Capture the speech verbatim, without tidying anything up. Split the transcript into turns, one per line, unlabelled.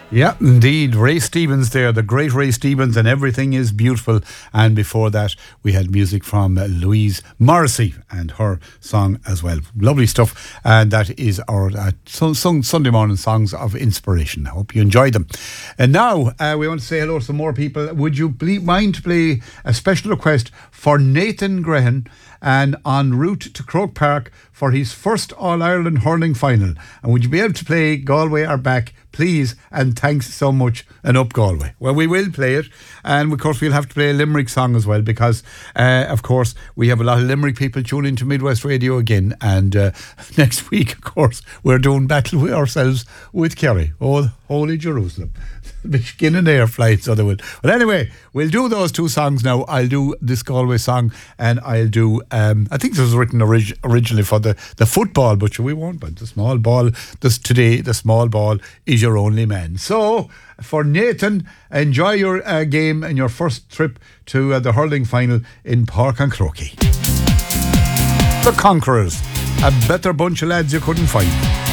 Yeah, indeed. Ray Stevens there, the great Ray Stevens, and Everything is Beautiful. And before that, we had music from uh, Louise Morrissey and her song as well. Lovely stuff. And that is our uh, sun- sun- Sunday morning songs of inspiration. I hope you enjoyed them. And now uh, we want to say hello to some more people. Would you ble- mind to play a special request for Nathan Grehan and en route to Croke Park for his first All-Ireland hurling final? And would you be able to play Galway Are Back, please, and thanks so much, and up Galway? Well, we will play it, and of course we'll have to play a Limerick song as well, because uh, of course we have a lot of Limerick people tuning into Midwest Radio again, and uh, next week of course we're doing battle with ourselves with Kerry. Oh, holy Jerusalem. Beginning air flights, so they will. But anyway, we'll do those two songs now. I'll do this Galway song, and I'll do um, I think this was written orig- originally for the, the football, but we won't. But the small ball, this today, the small ball is your only man. So for Nathan, enjoy your uh, game and your first trip to uh, the hurling final in Park and Croaky. The Conquerors, a better bunch of lads you couldn't find.